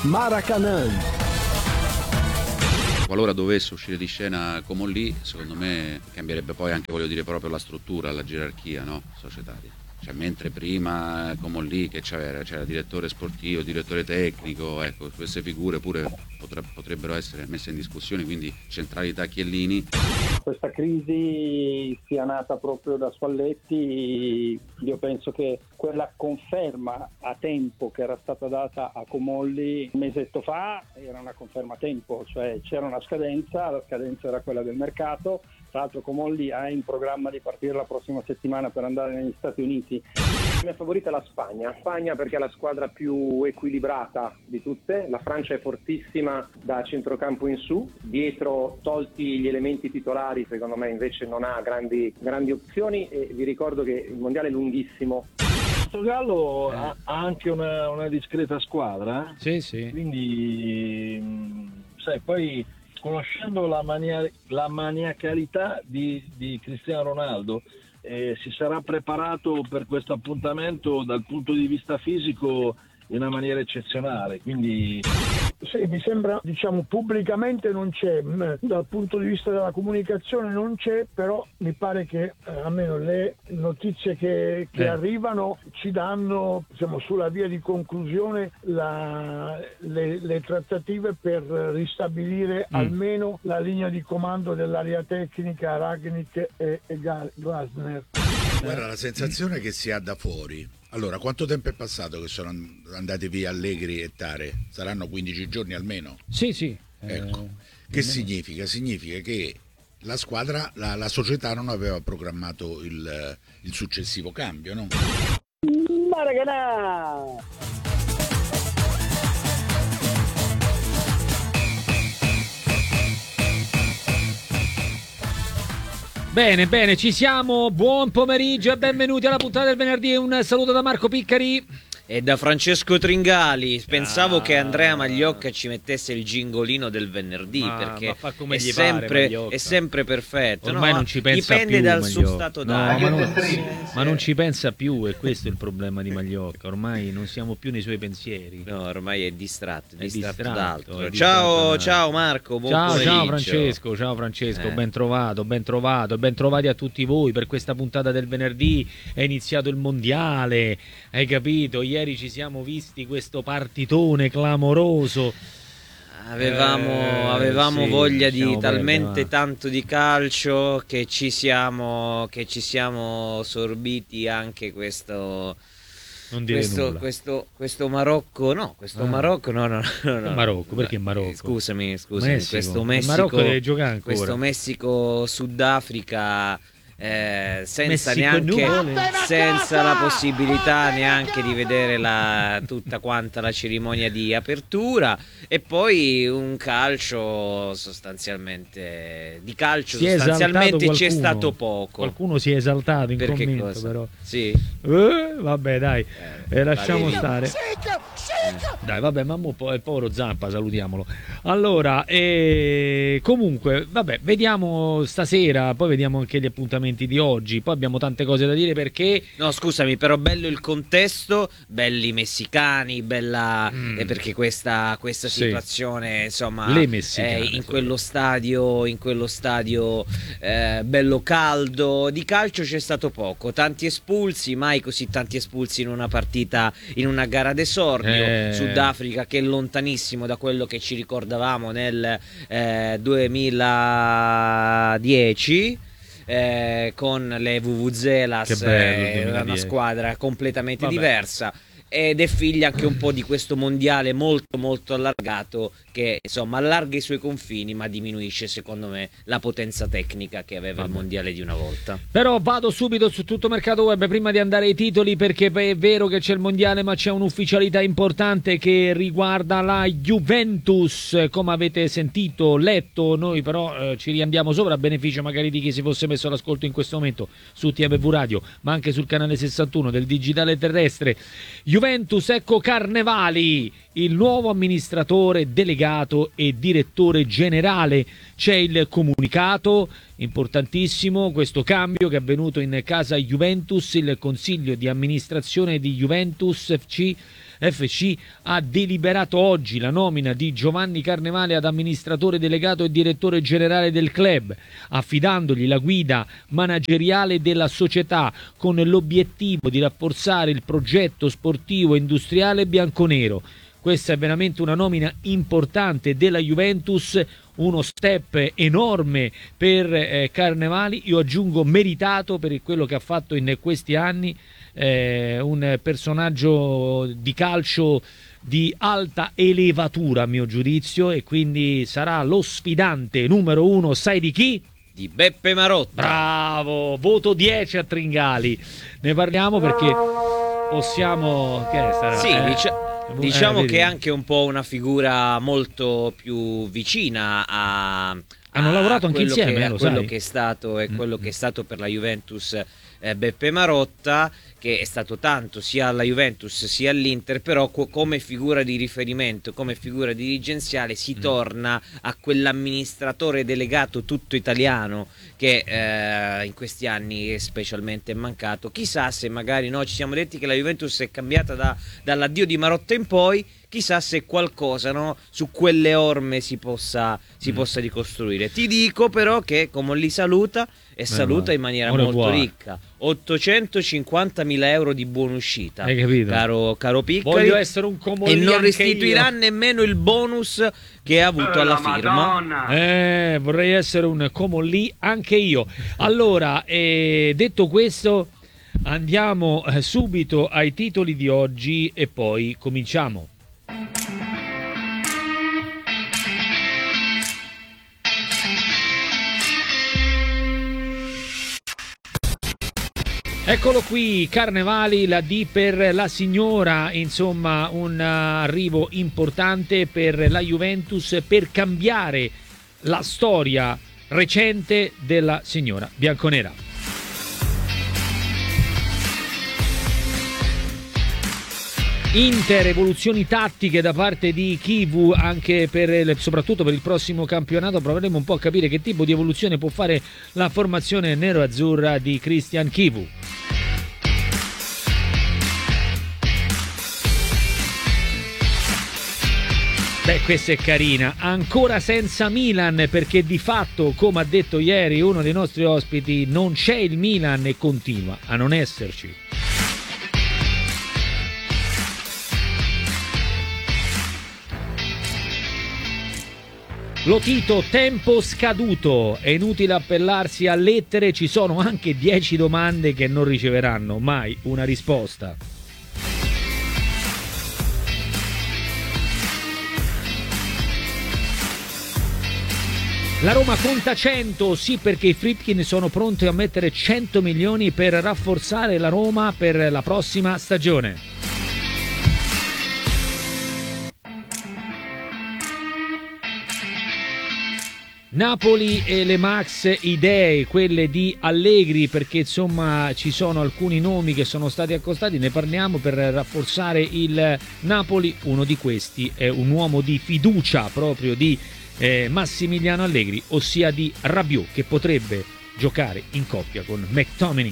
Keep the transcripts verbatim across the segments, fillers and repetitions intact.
Maracanã. Qualora dovesse uscire di scena Comolli, secondo me cambierebbe poi anche, voglio dire, proprio la struttura, la gerarchia, no? Societaria. Cioè, mentre prima Comolli che c'era, c'era direttore sportivo, direttore tecnico, ecco, queste figure pure potrebbero essere messe in discussione, quindi centralità Chiellini. Questa crisi sia nata proprio da Spalletti, io penso che quella conferma a tempo che era stata data a Comolli un mesetto fa era una conferma a tempo, cioè c'era una scadenza, la scadenza era quella del mercato. Tra l'altro Comolli ha in programma di partire la prossima settimana per andare negli Stati Uniti. La mia favorita è la Spagna, Spagna perché è la squadra più equilibrata di tutte, la Francia è fortissima da centrocampo in su, dietro tolti gli elementi titolari secondo me invece non ha grandi, grandi opzioni e vi ricordo che il mondiale è lunghissimo. Il Portogallo eh. ha anche una, una discreta squadra, sì, sì. Quindi sai, poi conoscendo la, mania, la maniacalità di, di Cristiano Ronaldo, eh, si sarà preparato per questo appuntamento dal punto di vista fisico in una maniera eccezionale, quindi sì, mi sembra, diciamo, pubblicamente non c'è, dal punto di vista della comunicazione non c'è, però mi pare che eh, almeno le notizie che, che eh. arrivano ci danno, diciamo, sulla via di conclusione la, le, le trattative per ristabilire mm. almeno la linea di comando dell'area tecnica Rangnick e, e Glasner. Guarda, la sensazione che si ha da fuori. Allora, quanto tempo è passato che sono andati via Allegri e Tare? Saranno quindici giorni almeno? Sì, sì. Ecco. Eh, che significa? Significa che la squadra, la, la società non aveva programmato il, il successivo cambio, no? Maracanã! Bene, bene, ci siamo, buon pomeriggio e benvenuti alla puntata del venerdì. Un saluto da Marco Piccari e da Francesco Tringali. Pensavo ah. che Andrea Magliocca ci mettesse il gingolino del venerdì, ma, perché ma è, sempre, pare, è sempre perfetto. Ormai no? non ci pensa Dipende più dal Magliocca. suo stato no, d'animo. Ma, non, ma non ci pensa più, e questo è il problema di Magliocca. Ormai non siamo più nei suoi pensieri. No, ormai è distratto, è distratto, distratto d'altro. è Ciao, distratto ciao Marco, buon ciao, pomeriggio. Ciao Francesco, ciao Francesco, eh. ben trovato, ben trovato, ben trovati a tutti voi per questa puntata del venerdì. È iniziato il mondiale, hai capito? Ieri ci siamo visti questo partitone clamoroso. Avevamo, eh, avevamo sì, voglia di perdere, talmente ma... tanto di calcio che ci siamo che ci siamo sorbiti anche questo non dire questo, nulla. questo questo Marocco no questo ah. Marocco no no no, no Marocco no. Perché Marocco? Scusami scusami Messico. questo Messico Marocco deve giocare ancora. Questo Messico Sudafrica Eh, senza Messico neanche nuole. senza la possibilità neanche di vedere la, tutta quanta la cerimonia di apertura, e poi un calcio sostanzialmente di calcio si sostanzialmente c'è stato poco. Qualcuno si è esaltato in Perché commento cosa? però sì. eh, vabbè dai eh, eh, lasciamo stare dai vabbè, ma mo, il povero Zampa salutiamolo. Allora eh, comunque vabbè, vediamo stasera, poi vediamo anche gli appuntamenti di oggi, poi abbiamo tante cose da dire perché no scusami però bello il contesto, belli i messicani, bella mm. eh, perché questa, questa situazione sì. insomma le messicane, eh, in quello stadio in quello stadio eh, bello caldo. Di calcio c'è stato poco, tanti espulsi, mai così tanti espulsi in una partita, in una gara d'esordio. eh. Sudafrica che è lontanissimo da quello che ci ricordavamo nel eh, duemiladieci Eh, con le Vuvuzelas, eh, una squadra completamente Vabbè. diversa, ed è figlia anche un po' di questo mondiale molto molto allargato che insomma allarga i suoi confini ma diminuisce secondo me la potenza tecnica che aveva Vabbè. il mondiale di una volta. Però vado subito su Tutto Mercato Web prima di andare ai titoli, perché è vero che c'è il mondiale ma c'è un'ufficialità importante che riguarda la Juventus, come avete sentito, letto. Noi però eh, ci riandiamo sopra a beneficio magari di chi si fosse messo all'ascolto in questo momento su T M V Radio ma anche sul canale sessantuno del digitale terrestre. Juventus, ecco Carnevali, il nuovo amministratore delegato e direttore generale. C'è il comunicato, importantissimo questo cambio che è avvenuto in casa Juventus. Il consiglio di amministrazione di Juventus F C F C ha deliberato oggi la nomina di Giovanni Carnevale ad amministratore delegato e direttore generale del club, affidandogli la guida manageriale della società con l'obiettivo di rafforzare il progetto sportivo e industriale bianconero. Questa è veramente una nomina importante della Juventus, uno step enorme per eh, Carnevali, io aggiungo meritato per quello che ha fatto in questi anni, eh, un personaggio di calcio di alta elevatura a mio giudizio, e quindi sarà lo sfidante numero uno, sai di chi? Di Beppe Marotta. Bravo, voto dieci a Tringali. Ne parliamo perché possiamo... Che è, sarà, sì, eh? dic- diciamo eh, che è anche un po' una figura molto più vicina a... Hanno a lavorato anche insieme, che, eh, lo quello sai. che è stato e quello mm. che è stato per la Juventus eh, Beppe Marotta, che è stato tanto sia alla Juventus sia all'Inter, però co- come figura di riferimento, come figura dirigenziale si mm. torna a quell'amministratore delegato tutto italiano che eh, in questi anni è specialmente mancato. Chissà se magari noi ci siamo detti che la Juventus è cambiata da, dall'addio di Marotta in poi, chissà se qualcosa, no, su quelle orme si possa, si mm. possa ricostruire. Ti dico però che come li saluta e eh saluta in maniera molto buona. ricca, ottocentocinquantamila euro di buonuscita, hai capito? Caro, caro Piccoli, voglio essere un Comolli, e non restituirà nemmeno il bonus che ha avuto eh, alla firma. Eh, vorrei essere un Comolli anche io. Allora, eh, detto questo, andiamo eh, subito ai titoli di oggi e poi cominciamo. Eccolo qui, Carnevali, la D per la signora, insomma un arrivo importante per la Juventus per cambiare la storia recente della signora bianconera. Inter, evoluzioni tattiche da parte di Chivu anche per, soprattutto per il prossimo campionato. Proveremo un po' a capire che tipo di evoluzione può fare la formazione nero-azzurra di Christian Chivu. Beh, questa è carina, ancora senza Milan, perché di fatto, come ha detto ieri uno dei nostri ospiti, non c'è il Milan e continua a non esserci. Lo Tito, tempo scaduto, è inutile appellarsi a lettere, ci sono anche dieci domande che non riceveranno mai una risposta. La Roma conta cento, sì, perché i Friedkin sono pronti a mettere cento milioni per rafforzare la Roma per la prossima stagione. Napoli e le max idee, quelle di Allegri, perché insomma ci sono alcuni nomi che sono stati accostati, ne parliamo per rafforzare il Napoli. Uno di questi è un uomo di fiducia proprio di eh, Massimiliano Allegri, ossia di Rabiot, che potrebbe giocare in coppia con McTominay.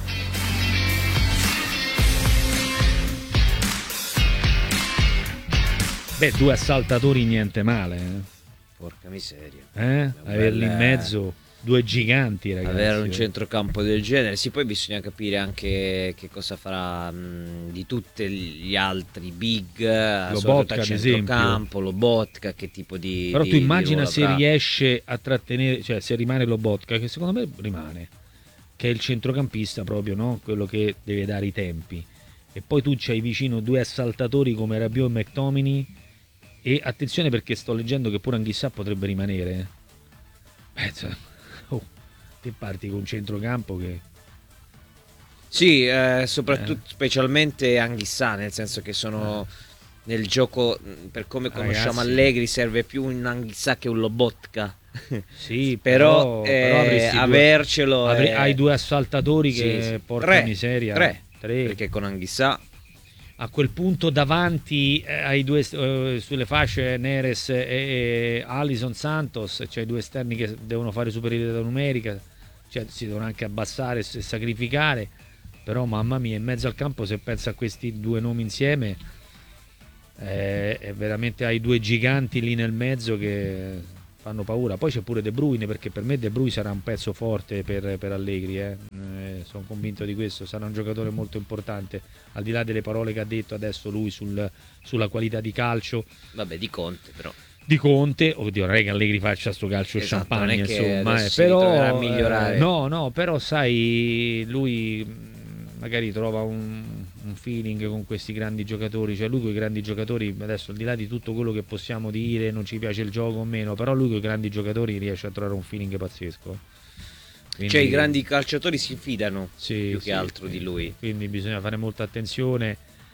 Beh, due assaltatori niente male, eh. Porca miseria. Eh? Averli in mezzo, due giganti, ragazzi. Avere un centrocampo del genere. Sì, poi bisogna capire anche che cosa farà mh, di tutti gli altri big, Lobotka a centrocampo, Lobotka, che tipo di... Però di, tu immagina di se riesce a trattenere, cioè se rimane Lobotka, che secondo me rimane, che è il centrocampista proprio, no? Quello che deve dare i tempi. E poi tu c'hai vicino due assaltatori come Rabiot e McTominay. E attenzione, perché sto leggendo che pure Anghissà potrebbe rimanere. Eh, cioè, oh, te parti con un centrocampo che... Sì, eh, soprattutto eh. specialmente Anghissà, nel senso che sono eh. nel gioco, per come conosciamo Ragazzi. Allegri, serve più un Anghissà che un Lobotka. Sì, però, però, eh, però avercelo due, è... hai due assaltatori che sì, sì. porca tre, miseria. Tre. Tre. Perché con Anghissà a quel punto davanti eh, ai due eh, sulle fasce Neres e, e Alisson Santos, cioè i due esterni che devono fare superiorità numerica, cioè si devono anche abbassare e sacrificare, però mamma mia, in mezzo al campo, se pensa a questi due nomi insieme, eh, è veramente, hai due giganti lì nel mezzo che fanno paura. Poi c'è pure De Bruyne, perché per me De Bruyne sarà un pezzo forte per, per Allegri, eh. Eh, sono convinto di questo, sarà un giocatore molto importante, al di là delle parole che ha detto adesso lui sul, sulla qualità di calcio. Vabbè, di Conte però. Di Conte, oddio, non è che Allegri faccia sto calcio esatto, champagne, non è che insomma, eh, si però a migliorare. Eh, no, no, però sai, lui magari trova un, un feeling con questi grandi giocatori, cioè lui con i grandi giocatori, adesso al di là di tutto quello che possiamo dire, non ci piace il gioco o meno, però lui con i grandi giocatori riesce a trovare un feeling pazzesco. Quindi, cioè i grandi calciatori si fidano sì, più sì, che altro sì. di lui. Quindi bisogna fare molta attenzione,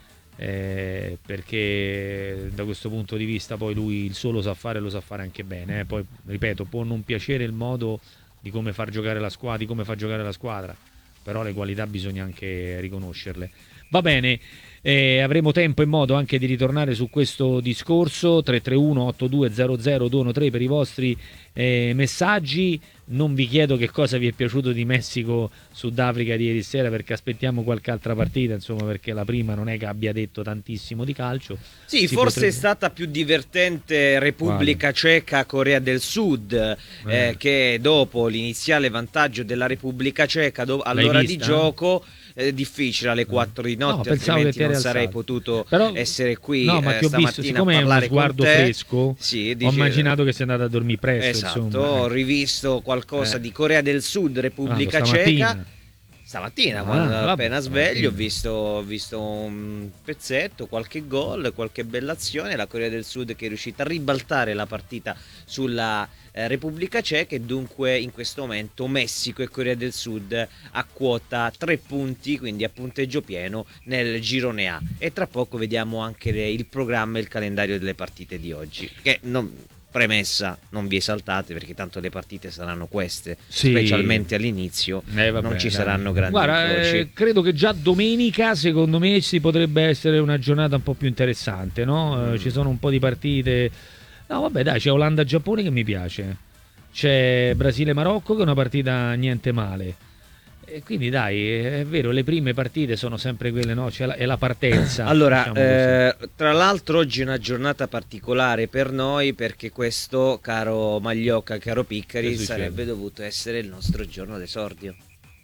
eh, perché da questo punto di vista poi lui il suo lo sa fare e lo sa fare anche bene, eh. Poi ripeto, può non piacere il modo di come far giocare la squadra, di come fa giocare la squadra, però le qualità bisogna anche riconoscerle. Va bene, eh, avremo tempo e modo anche di ritornare su questo discorso. Tre tre uno otto due zero zero due uno tre per i vostri eh, messaggi. Non vi chiedo che cosa vi è piaciuto di Messico Sudafrica di ieri sera, perché aspettiamo qualche altra partita, insomma, perché la prima non è che abbia detto tantissimo di calcio. Sì, si forse potrebbe... è stata più divertente Repubblica Quale? Ceca Corea del Sud, eh. Eh, che dopo l'iniziale vantaggio della Repubblica Ceca do- all'ora di gioco è difficile alle quattro di notte, no, altrimenti non sarei potuto però, essere qui no, ma eh, ti ho visto, siccome è uno sguardo fresco, sì, ho dice... immaginato che sei andato a dormire presto. Esatto, insomma. ho rivisto qualcosa eh. di Corea del Sud, Repubblica ah, Ceca. Stamattina, ah, quando vabbè, appena sveglio, ho stamattina. visto, ho visto un pezzetto, qualche gol, qualche bella azione. La Corea del Sud che è riuscita a ribaltare la partita sulla eh, Repubblica Ceca, e dunque in questo momento Messico e Corea del Sud a quota tre punti, quindi a punteggio pieno nel girone A. E tra poco vediamo anche le, il programma e il calendario delle partite di oggi, che non... Premessa, non vi esaltate perché tanto le partite saranno queste, sì. specialmente all'inizio, eh, vabbè, non ci dai. saranno grandi Guarda, incroci. Eh, credo che già domenica, secondo me, si potrebbe essere una giornata un po' più interessante, no? Mm. Eh, ci sono un po' di partite. No, vabbè, dai, c'è Olanda-Giappone che mi piace, c'è Brasile-Marocco che è una partita niente male. E quindi dai, è vero, le prime partite sono sempre quelle, no? C'è la, è la partenza. Allora, diciamo eh, tra l'altro oggi è una giornata particolare per noi, perché questo, caro Magliocca, caro Piccari, sarebbe dovuto essere il nostro giorno d'esordio.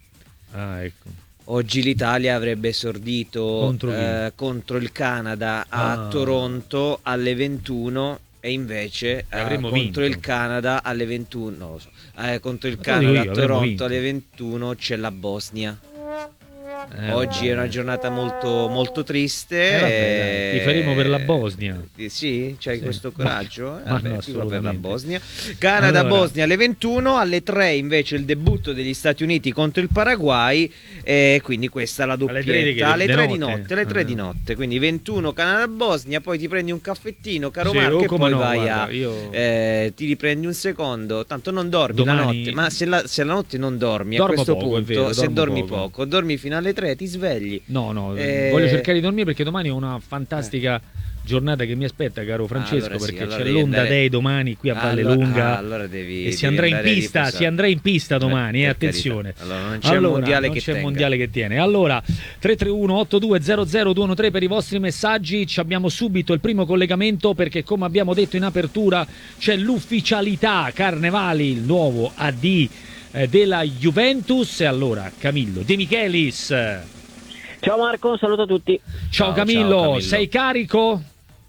Ah, ecco. Oggi l'Italia avrebbe esordito contro, eh, contro il Canada a ah. Toronto alle ventuno, e invece eh, contro vinto. il Canada alle ventuno, non lo so, eh, contro il Canada io, a Toronto vinto. alle ventuno c'è la Bosnia. Eh, Oggi è una giornata molto, molto triste. Eh, vabbè, e... ti faremo per la Bosnia. Eh, sì, c'hai sì. questo coraggio. Ma, eh, ma vabbè, no, per la Bosnia. Canada-Bosnia allora. alle ventuno, alle tre invece il debutto degli Stati Uniti contro il Paraguay. E quindi questa è la doppietta. Alle tre di notte, alle tre ah. di notte. Quindi ventuno Canada-Bosnia, poi ti prendi un caffettino, caro sì, Marco, e poi no, vai guarda, a. Io... Eh, ti riprendi un secondo. Tanto non dormi Domani... la notte. Ma se la, se la notte non dormi, dormo a questo poco, punto, vero, se dormi poco. poco, dormi fino alle tre, ti svegli. No, no, eh... voglio cercare di dormire perché domani ho una fantastica eh. giornata che mi aspetta, caro Francesco, allora perché sì, allora c'è l'Onda andare... Day domani qui a Vallelunga. Ah, allora devi, e si andrà in pista, si andrà in pista domani, eh, attenzione. Allora non c'è allora, mondiale non che c'è tenga. mondiale che tiene. Allora, tre tre uno otto due zero zero due uno tre per i vostri messaggi. Ci abbiamo subito il primo collegamento perché, come abbiamo detto in apertura, c'è l'ufficialità Carnevali, il nuovo A D eh, della Juventus. E allora, Camillo De Michelis. Ciao Marco, un saluto a tutti. Ciao, ciao, Camillo, ciao Camillo, sei carico?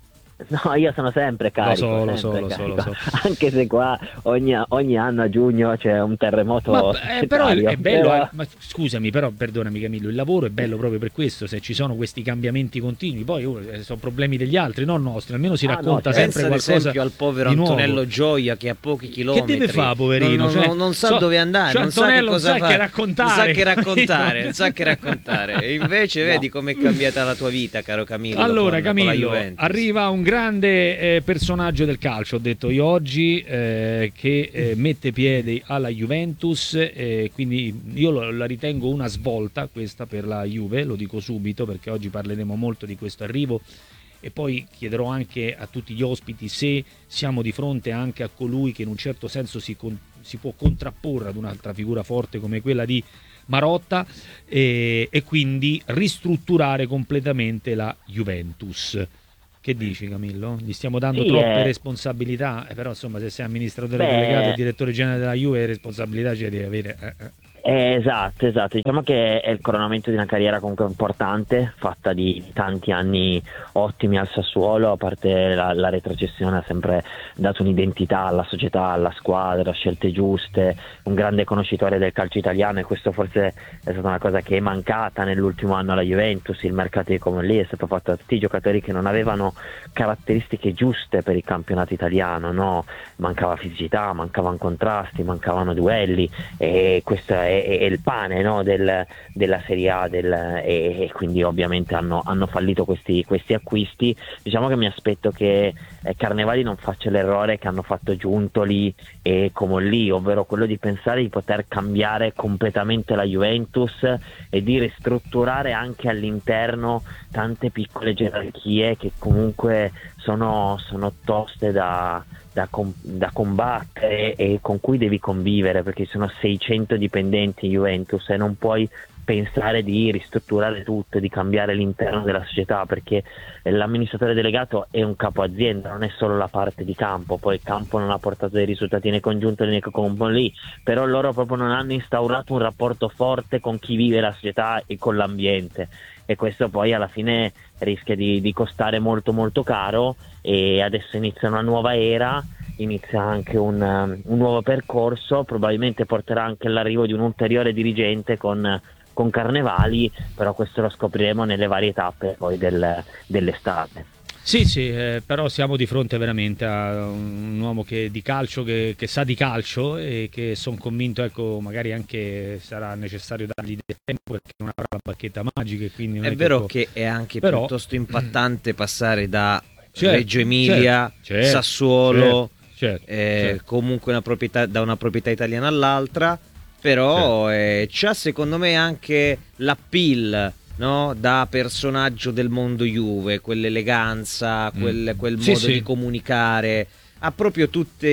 No, io sono sempre carico. Lo so, lo so, lo so, lo so. Anche se qua ogni, ogni anno a giugno c'è un terremoto. Ma, eh, però è bello, però... Eh, ma scusami, però perdonami Camillo, il lavoro è bello proprio per questo, se ci sono questi cambiamenti continui, poi oh, sono problemi degli altri, non nostri, almeno si ah, racconta no, sempre qualcosa. Ad esempio al povero Antonello Gioia che ha pochi chilometri. Che deve fare, poverino? Non, cioè, non, non sa so, dove andare, cioè non sa che cosa sa fare. Che raccontare. Non sa che raccontare, non sa che raccontare. E invece no. vedi com'è cambiata la tua vita, caro Camillo. Allora, con, Camillo, con arriva un grande eh, personaggio del calcio, ho detto io oggi, eh, che eh, mette piede alla Juventus, eh, quindi io lo, la ritengo una svolta questa per la Juve, lo dico subito perché oggi parleremo molto di questo arrivo e poi chiederò anche a tutti gli ospiti se siamo di fronte anche a colui che in un certo senso si, con, si può contrapporre ad un'altra figura forte come quella di Marotta, eh, e quindi ristrutturare completamente la Juventus. Che dici, Camillo? Gli stiamo dando Sì, troppe eh. responsabilità, eh, però insomma se sei amministratore Beh. delegato e direttore generale della Juve, responsabilità ce le devi avere. Eh, eh. Eh, esatto, esatto. Diciamo che è il coronamento di una carriera comunque importante, fatta di tanti anni ottimi al Sassuolo, a parte la, la retrocessione ha sempre dato un'identità alla società, alla squadra, scelte giuste, un grande conoscitore del calcio italiano, e questo forse è stata una cosa che è mancata nell'ultimo anno alla Juventus. Il mercato di Comolli è stato fatto da tutti i giocatori che non avevano caratteristiche giuste per il campionato italiano, no? Mancava fisicità, mancavano contrasti, mancavano duelli, e questo è è il pane, no, del, della Serie A, del, e, e quindi ovviamente hanno, hanno fallito questi, questi acquisti. Diciamo che mi aspetto che eh, Carnevali non faccia l'errore che hanno fatto Giuntoli e Comolli, ovvero quello di pensare di poter cambiare completamente la Juventus e di ristrutturare anche all'interno tante piccole gerarchie che comunque sono, sono toste da Da, com- da combattere e con cui devi convivere, perché ci sono seicento dipendenti in Juventus e non puoi pensare di ristrutturare tutto, di cambiare l'interno della società, perché l'amministratore delegato è un capo azienda, non è solo la parte di campo. Poi il campo non ha portato dei risultati né congiunto né con lì, però loro proprio non hanno instaurato un rapporto forte con chi vive la società e con l'ambiente, e questo poi alla fine rischia di, di costare molto molto caro. E adesso inizia una nuova era, inizia anche un, um, un nuovo percorso, probabilmente porterà anche all'arrivo di un ulteriore dirigente con, con Carnevali, però questo lo scopriremo nelle varie tappe poi del, dell'estate. Sì, sì, eh, però siamo di fronte veramente a un uomo che di calcio, che, che sa di calcio, e che sono convinto, ecco, magari anche sarà necessario dargli del tempo perché non avrà la bacchetta magica. Quindi non è, è vero che, che è anche però, piuttosto impattante passare da certo, Reggio Emilia, certo, certo, Sassuolo, certo, certo, eh, certo. comunque una proprietà, da una proprietà italiana all'altra, però certo. eh, c'ha secondo me anche l'appeal, no? Da personaggio del mondo Juve, quell'eleganza, quel, quel sì, modo sì. di comunicare, ha proprio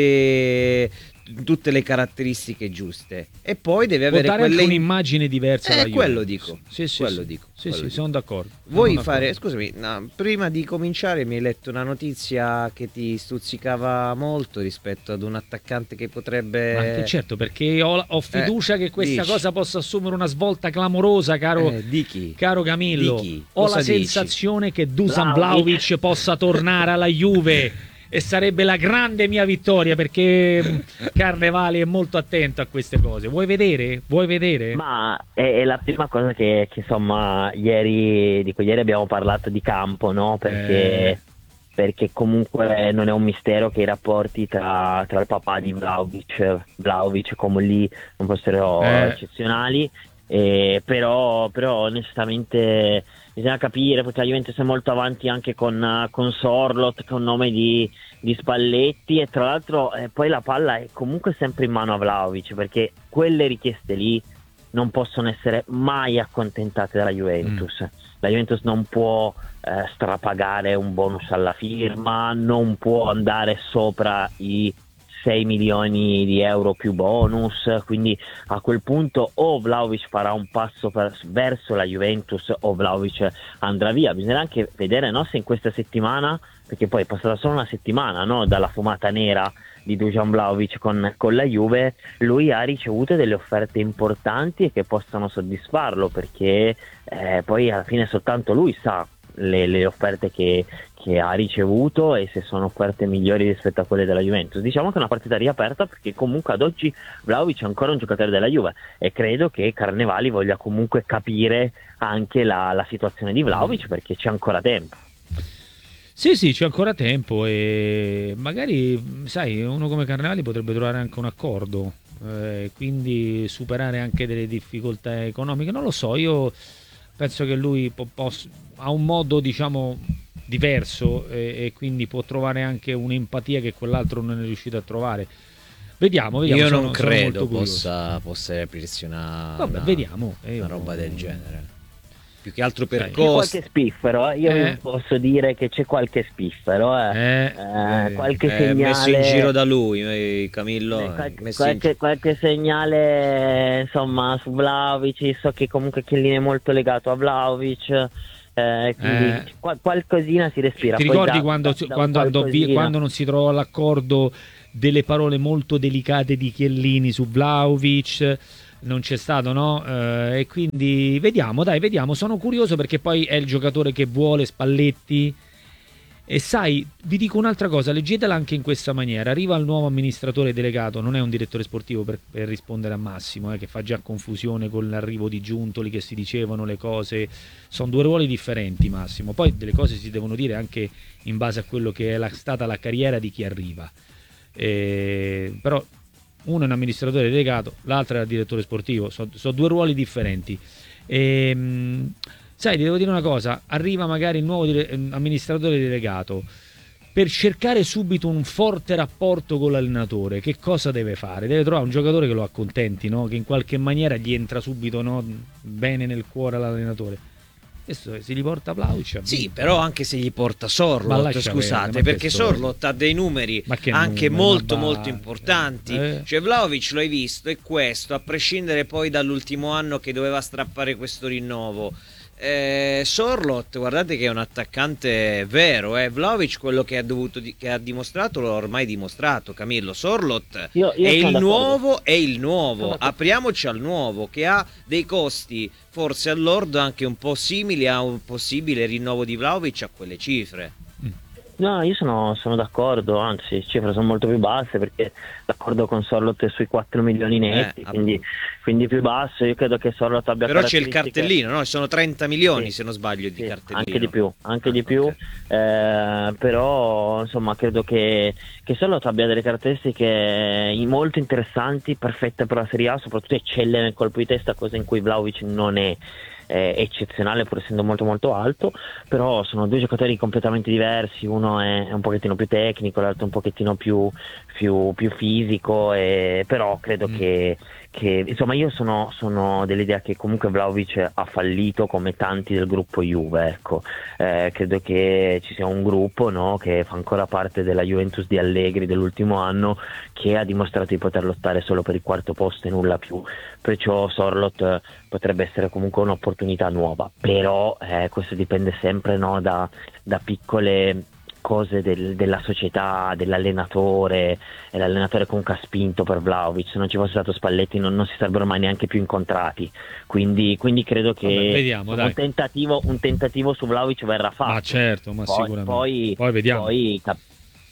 tutte, tutte le caratteristiche giuste, e poi deve Può avere dare quelle anche un'immagine diversa eh, dalla quello Juventus. dico, sì, sì, quello sì. dico, sì, quello sì, dico. sono d'accordo. Vuoi sono fare, d'accordo. scusami, no, prima di cominciare mi hai letto una notizia che ti stuzzicava molto rispetto ad un attaccante che potrebbe... Ma che certo, perché ho, ho fiducia Eh, che questa dici. cosa possa assumere una svolta clamorosa, caro, Eh, di chi? caro Camillo. Di chi? Ho Cosa la dici? sensazione che Dusan Vlahovic. Vlahovic possa tornare alla Juve, e sarebbe la grande mia vittoria, perché mh, Carnevali è molto attento a queste cose. Vuoi vedere? Vuoi vedere? Ma è, è la prima cosa che, che insomma ieri, dico, ieri abbiamo parlato di campo, no? Perché, Eh. perché comunque non è un mistero che i rapporti tra, tra il papà di Vlahovic, Vlahovic e Comolli non fossero Eh. eccezionali, eh, però, però onestamente bisogna capire, perché la Juventus è molto avanti anche con, con Sorloth, con nome di, di Spalletti, e tra l'altro eh, poi la palla è comunque sempre in mano a Vlahovic, perché quelle richieste lì non possono essere mai accontentate dalla Juventus. Mm. La Juventus non può eh, strapagare un bonus alla firma, non può andare sopra i sei milioni di euro più bonus, quindi a quel punto o Vlahovic farà un passo per, verso la Juventus o Vlahovic andrà via. Bisognerà anche vedere, no, se in questa settimana, perché poi è passata solo una settimana, no, dalla fumata nera di Dusan Vlahovic con, con la Juve, lui ha ricevuto delle offerte importanti e che possano soddisfarlo, perché eh, poi alla fine soltanto lui sa le, le offerte che, che ha ricevuto e se sono offerte migliori rispetto a quelle della Juventus. Diciamo che è una partita riaperta, perché comunque ad oggi Vlahovic è ancora un giocatore della Juve, e credo che Carnevali voglia comunque capire anche la, la situazione di Vlahovic, perché c'è ancora tempo. Sì, sì, c'è ancora tempo, e magari, sai, uno come Carnevali potrebbe trovare anche un accordo, eh, quindi superare anche delle difficoltà economiche. Non lo so, io penso che lui po- poss- ha un modo, diciamo, diverso, e, e quindi può trovare anche un'empatia che quell'altro non è riuscito a trovare. Vediamo, vediamo. Io sono, non sono credo molto curioso. possa, possa aprirsi una, Vabbè, una, vediamo. Eh, una io- roba del genere. Più che altro per Sai, C'è costi. qualche spiffero, eh? Io Eh. posso dire che c'è qualche spiffero, eh. Eh, Eh, eh, qualche Eh, segnale messo in giro da lui, eh, Camillo. Eh, eh, qualche, messo in qualche, qualche segnale insomma su Vlahovic. So che comunque Chiellini è molto legato a Vlahovic, eh, quindi Eh. qual- qualcosina si respira. Ti Poi ricordi da- quando, da- da quando andò via, qualcosina- quando non si trovò l'accordo delle parole molto delicate di Chiellini su Vlahovic? Non c'è stato, no? Eh, e quindi vediamo, dai, vediamo. Sono curioso perché poi è il giocatore che vuole Spalletti. E sai, vi dico un'altra cosa, leggetela anche in questa maniera. Arriva il nuovo amministratore delegato, non è un direttore sportivo per, per rispondere a Massimo, eh, che fa già confusione con l'arrivo di Giuntoli, che si dicevano le cose. Sono due ruoli differenti, Massimo. Poi delle cose si devono dire anche in base a quello che è la, stata la carriera di chi arriva. Eh, però uno è un amministratore delegato, l'altro è il direttore sportivo, sono so due ruoli differenti. E, mh, sai, ti devo dire una cosa, arriva magari il nuovo dire- amministratore delegato, per cercare subito un forte rapporto con l'allenatore, che cosa deve fare? Deve trovare un giocatore che lo accontenti, no? Che in qualche maniera gli entra subito, no? Bene nel cuore all'allenatore. Questo si riporta Vlahovic. Sì, però anche se gli porta Ma Sorlot, lascia scusate, perdere, ma perché che Sorlot? Sorlot ha dei numeri Ma che anche numeri, molto ma molto basta. importanti. Eh. Cioè Vlahovic, lo hai visto, è questo, a prescindere poi dall'ultimo anno che doveva strappare questo rinnovo. Eh, Sorlot, guardate che è un attaccante vero, eh. Vlahovic quello che ha dovuto di- che ha dimostrato l'ha ormai dimostrato, Camillo. Sorlot Io- io è sono il d'accordo. nuovo, è il nuovo. Sono- Apriamoci al nuovo, che ha dei costi forse all'ordo anche un po' simili a un possibile rinnovo di Vlahovic a quelle cifre. No, io sono, sono d'accordo, anzi, le cifre sono molto più basse perché d'accordo con Sorlot è sui quattro milioni netti, Eh, quindi, quindi più basso. Io credo che Sorlot abbia Però c'è il caratteristiche- cartellino, no? Ci sono trenta milioni Sì. se non sbaglio di Sì, cartellino. anche di più, anche Ah, di più, ok. eh, però insomma credo che, che Sorlot abbia delle caratteristiche in- molto interessanti, perfette per la Serie A, soprattutto eccelle nel colpo di testa, cosa in cui Vlahovic non è eh, eccezionale pur essendo molto molto alto, però sono due giocatori completamente diversi, uno è, è un pochettino più tecnico, l'altro un pochettino più, più, più fisico, e, però credo Mm. che, che insomma io sono, sono dell'idea che comunque Vlahovic ha fallito come tanti del gruppo Juve, ecco. Eh, credo che ci sia un gruppo, no, che fa ancora parte della Juventus di Allegri dell'ultimo anno, che ha dimostrato di poter lottare solo per il quarto posto e nulla più, perciò Sorlot eh, potrebbe essere comunque un'opportunità nuova, però eh, questo dipende sempre, no, da, da piccole cose del- della società, dell'allenatore, e l'allenatore comunque ha spinto per Vlahovic. Se non ci fosse stato Spalletti non, non si sarebbero mai neanche più incontrati, quindi, quindi credo che Vabbè, vediamo, dai. un, tentativo, un tentativo su Vlahovic verrà fatto. Ma certo, ma poi, sicuramente. poi, Poi vediamo. poi cap-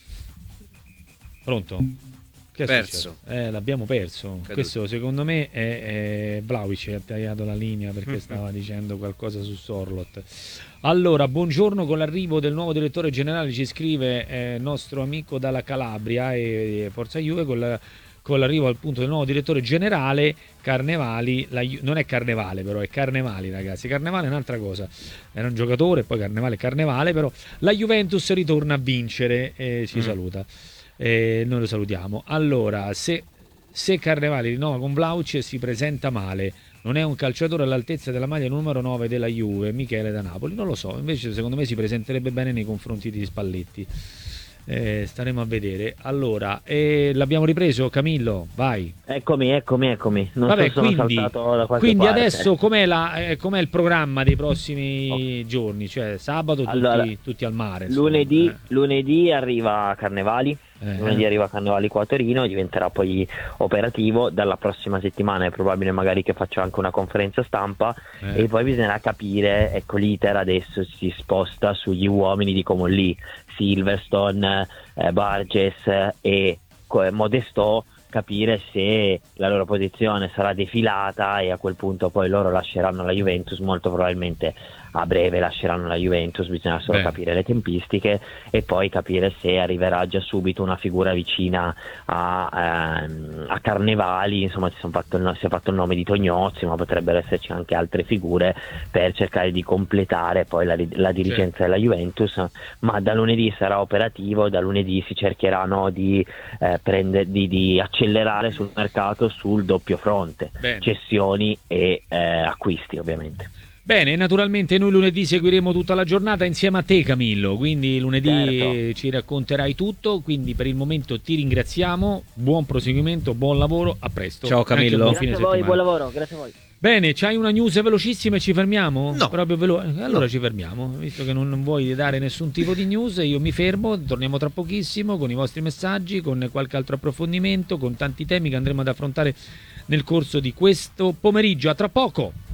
Pronto? Che è Perso. successo? Eh, l'abbiamo perso. Caduto. Questo secondo me è, è Vlahovic che ha tagliato la linea perché stava dicendo qualcosa su Sorlot. Allora, buongiorno, con l'arrivo del nuovo direttore generale ci scrive eh, nostro amico dalla Calabria e, e Forza Juve, con, la- con l'arrivo al punto del nuovo direttore generale Carnevali, la Ju- non è Carnevale però, è Carnevali ragazzi, Carnevale è un'altra cosa, era un giocatore, poi Carnevale è Carnevale, però la Juventus ritorna a vincere e ci Mm. saluta. Eh, noi lo salutiamo. Allora, se, se Carnevali rinnova con Vlahovic e si presenta male, non è un calciatore all'altezza della maglia numero nove della Juve, Michele da Napoli, non lo so, invece secondo me si presenterebbe bene nei confronti di Spalletti. Eh, staremo a vedere. Allora, eh, l'abbiamo ripreso, Camillo, vai. eccomi, eccomi, eccomi. Non Vabbè, so se sono quindi, saltato da qualche quindi parte. adesso com'è, la, eh, com'è il programma dei prossimi giorni? Cioè sabato tutti, Allora, tutti al mare. insomma, Lunedì, eh. lunedì arriva Carnevali, Eh. lunedì arriva Carnevali qua a Torino, diventerà poi operativo. Dalla prossima settimana è probabile magari che faccia anche una conferenza stampa, Eh. e poi bisognerà capire, ecco, l'iter adesso si sposta sugli uomini di Comolli, Silverstone, eh, Barges e co- Modesto, capire se la loro posizione sarà defilata e a quel punto poi loro lasceranno la Juventus, molto probabilmente a breve lasceranno la Juventus, bisogna solo Beh. capire le tempistiche e poi capire se arriverà già subito una figura vicina a, ehm, a Carnevali. Insomma, si, son fatto il, no- si è fatto il nome di Tognozzi, ma potrebbero esserci anche altre figure per cercare di completare poi la, ri- la dirigenza della Juventus, ma da lunedì sarà operativo, da lunedì si cercherà, no, di, eh, prendere, di, di accelerare sul mercato sul doppio fronte, Bene. cessioni e eh, acquisti ovviamente. Bene, naturalmente noi lunedì seguiremo tutta la giornata insieme a te Camillo, quindi lunedì Certo. eh, ci racconterai tutto, quindi per il momento ti ringraziamo, buon proseguimento, buon lavoro, a presto. Ciao, Anche Camillo. buon Grazie fine a voi, settimana. buon lavoro, grazie a voi. Bene, c'hai una news velocissima e ci fermiamo? No. Proprio velo- allora No. ci fermiamo, visto che non, non vuoi dare nessun tipo di news, io mi fermo, torniamo tra pochissimo con i vostri messaggi, con qualche altro approfondimento, con tanti temi che andremo ad affrontare nel corso di questo pomeriggio. A tra poco!